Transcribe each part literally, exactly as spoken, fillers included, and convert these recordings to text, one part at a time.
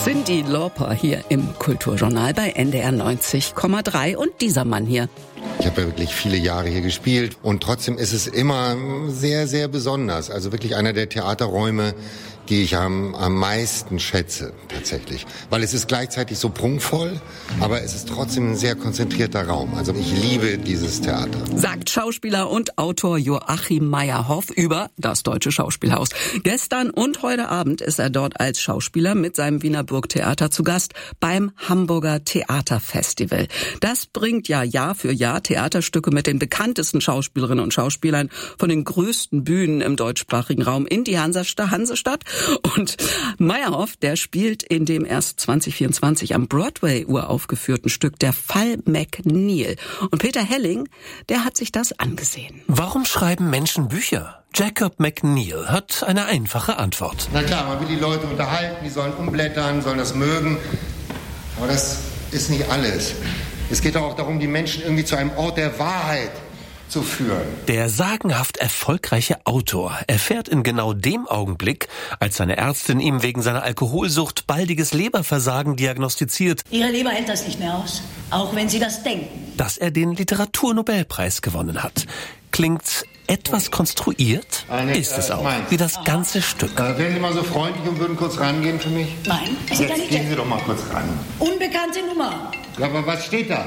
Cyndi Lauper hier im Kulturjournal bei N D R neunzig Komma drei und dieser Mann hier. Ich habe ja wirklich viele Jahre hier gespielt und trotzdem ist es immer sehr, sehr besonders. Also wirklich einer der Theaterräume, die ich am, am meisten schätze, tatsächlich. Weil es ist gleichzeitig so prunkvoll, aber es ist trotzdem ein sehr konzentrierter Raum. Also ich liebe dieses Theater. Sagt Schauspieler und Autor Joachim Meyerhoff über das Deutsche Schauspielhaus. Gestern und heute Abend ist er dort als Schauspieler mit seinem Wiener Burgtheater zu Gast beim Hamburger Theaterfestival. Das bringt ja Jahr für Jahr Theaterstücke mit den bekanntesten Schauspielerinnen und Schauspielern von den größten Bühnen im deutschsprachigen Raum in die Hansestadt. Und Meyerhoff, der spielt in dem erst zwanzig vierundzwanzig am Broadway uraufgeführten Stück Der Fall McNeil. Und Peter Helling, der hat sich das angesehen. Warum schreiben Menschen Bücher? Jacob McNeil hat eine einfache Antwort. Na klar, man will die Leute unterhalten, die sollen umblättern, sollen das mögen. Aber das ist nicht alles. Es geht auch darum, die Menschen irgendwie zu einem Ort der Wahrheit zu führen. Der sagenhaft erfolgreiche Autor erfährt in genau dem Augenblick, als seine Ärztin ihm wegen seiner Alkoholsucht baldiges Leberversagen diagnostiziert, Ihre Leber hält das nicht mehr aus, auch wenn Sie das denken, dass er den Literaturnobelpreis gewonnen hat. Klingt etwas konstruiert, Eine, ist es äh, auch, meins. wie das ganze Stück. Äh, wären Sie mal so freundlich und würden kurz rangehen für mich? Nein, es ist ja Jetzt nicht gehen Sie doch mal kurz ran. unbekannte Nummer. Ja, aber was steht da?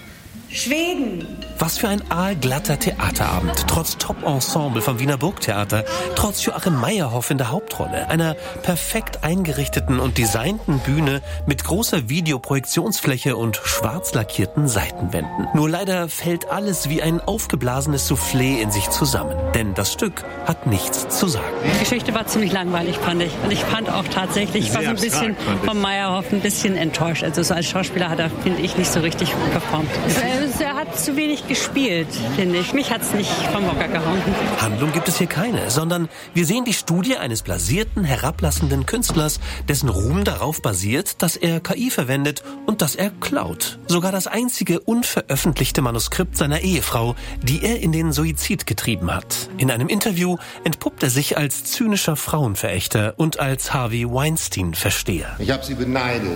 Schweden. Was für ein aalglatter Theaterabend, trotz Top-Ensemble vom Wiener Burgtheater, trotz Joachim Meyerhoff in der Hauptrolle, einer perfekt eingerichteten und designten Bühne mit großer Videoprojektionsfläche und schwarz lackierten Seitenwänden. Nur leider fällt alles wie ein aufgeblasenes Soufflé in sich zusammen, denn das Stück hat nichts zu sagen. Die Geschichte war ziemlich langweilig, fand ich. Und ich fand auch tatsächlich, ich war so ein bisschen vom Meyerhoff ein bisschen enttäuscht. Also so als Schauspieler hat er, finde ich, nicht so richtig performt. Er hat zu wenig gespielt, finde ich. Mich hat es nicht vom Hocker gehauen. Handlung gibt es hier keine, sondern wir sehen die Studie eines blasierten, herablassenden Künstlers, dessen Ruhm darauf basiert, dass er K I verwendet und dass er klaut. Sogar das einzige unveröffentlichte Manuskript seiner Ehefrau, die er in den Suizid getrieben hat. In einem Interview entpuppt er sich als zynischer Frauenverächter und als Harvey Weinstein-Versteher. Ich habe Sie beneidet.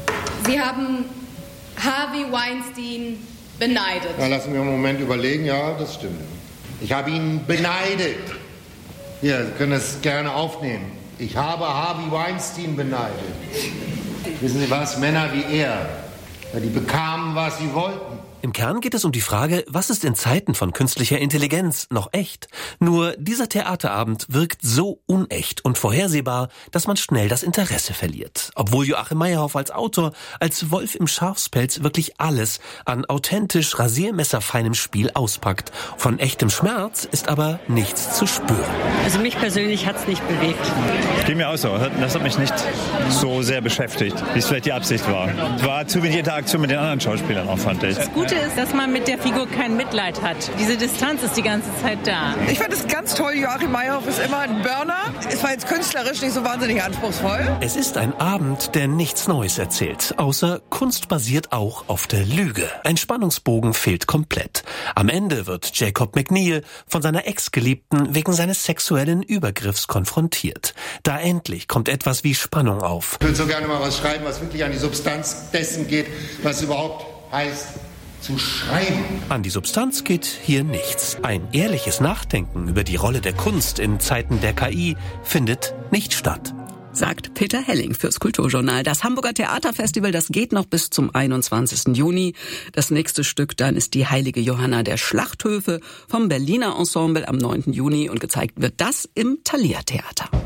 Sie haben Harvey Weinstein beneidet. Na, lassen wir einen Moment überlegen. Ja, das stimmt. Ich habe ihn beneidet. Hier, Sie können das gerne aufnehmen. Ich habe Harvey Weinstein beneidet. Wissen Sie was? Männer wie er, ja, die bekamen, was sie wollten. Im Kern geht es um die Frage, was ist in Zeiten von künstlicher Intelligenz noch echt? Nur dieser Theaterabend wirkt so unecht und vorhersehbar, dass man schnell das Interesse verliert. Obwohl Joachim Meyerhoff als Autor, als Wolf im Schafspelz wirklich alles an authentisch rasiermesserfeinem Spiel auspackt. Von echtem Schmerz ist aber nichts zu spüren. Also mich persönlich hat es nicht bewegt. Geht mir auch so. Das hat mich nicht so sehr beschäftigt, wie es vielleicht die Absicht war. Es war zu wenig Interaktion mit den anderen Schauspielern auch, fand ich. Das Gute ist, dass man mit der Figur kein Mitleid hat. Diese Distanz ist die ganze Zeit da. Ich fand es ganz toll. Joachim Meyerhoff ist immer ein Burner. Es war jetzt künstlerisch nicht so wahnsinnig anspruchsvoll. Es ist ein Abend, der nichts Neues erzählt, außer Kunst basiert auch auf der Lüge. Ein Spannungsbogen fehlt komplett. Am Ende wird Jacob McNeil von seiner Ex-Geliebten wegen seines sexuellen Übergriffs konfrontiert. Da endlich kommt etwas wie Spannung auf. Ich würde so gerne mal was schreiben, was wirklich an die Substanz dessen geht, was überhaupt heißt zu schreiben. An die Substanz geht hier nichts. Ein ehrliches Nachdenken über die Rolle der Kunst in Zeiten der K I findet nicht statt. Sagt Peter Helling fürs Kulturjournal. Das Hamburger Theaterfestival, das geht noch bis zum einundzwanzigsten Juni. Das nächste Stück dann ist die Heilige Johanna der Schlachthöfe vom Berliner Ensemble am neunten Juni und gezeigt wird das im Thalia Theater.